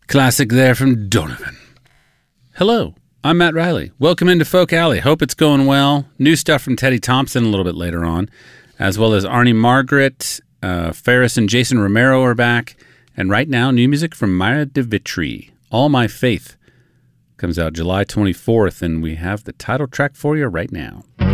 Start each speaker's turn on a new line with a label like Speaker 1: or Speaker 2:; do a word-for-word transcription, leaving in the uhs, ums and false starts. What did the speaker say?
Speaker 1: Classic there from Donovan. Hello, I'm Matt Riley. Welcome into Folk Alley. Hope it's going well. New stuff from Teddy Thompson a little bit later on, as well as Arnie Margaret, uh, Ferris and Jason Romero are back. And right now, new music from Maya de Vitry. All My Faith comes out July twenty-fourth, and we have the title track for you right now.